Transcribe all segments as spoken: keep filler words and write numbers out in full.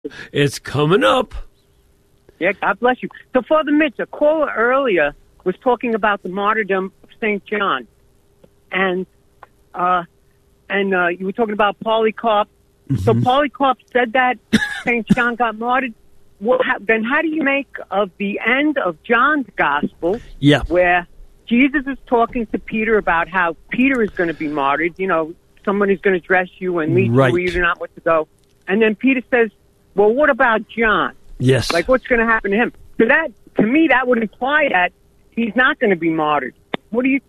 It's coming up. Yeah, God bless you. So, Father Mitch, a caller earlier was talking about the martyrdom of Saint John. And uh, and uh, you were talking about Polycarp. Mm-hmm. So Polycarp said that Saint John got martyred. Well, how, then how do you make of the end of John's gospel, yeah. where Jesus is talking to Peter about how Peter is going to be martyred? You know, someone is going to dress you and lead right. you where you do not want to go. And then Peter says, well, what about John? Yes. Like, what's going to happen to him? So that, to me, that would imply that he's not going to be martyred. What do you...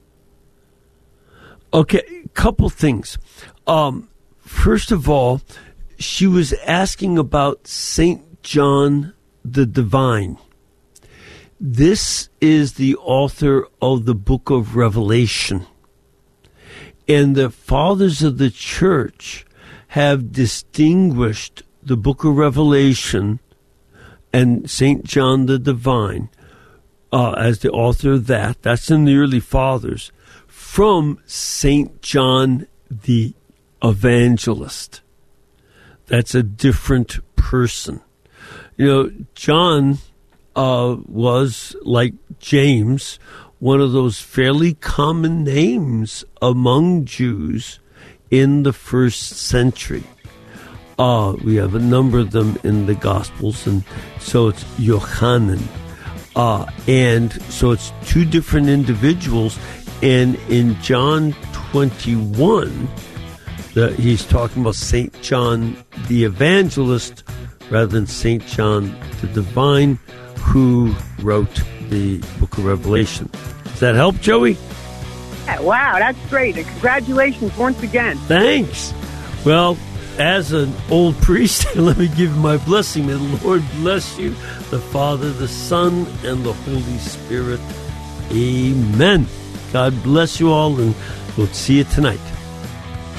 Okay, couple things. Um, first of all, she was asking about Saint John the Divine. This is the author of the book of Revelation. And the fathers of the church have distinguished the book of Revelation and Saint John the Divine uh, as the author of that. That's in the early fathers. From Saint John the Evangelist. That's a different person. You know, John uh, was, like James, one of those fairly common names among Jews in the first century. Uh, we have a number of them in the Gospels, and so it's Yochanan. Uh, and so it's two different individuals, and in John twenty-one, the, he's talking about Saint John the Evangelist rather than Saint John the Divine, who wrote the book of Revelation. Does that help, Joey? Yeah, wow, that's great. And congratulations once again. Thanks. Well, as an old priest, let me give you my blessing. May the Lord bless you, the Father, the Son, and the Holy Spirit. Amen. God bless you all, and we'll see you tonight.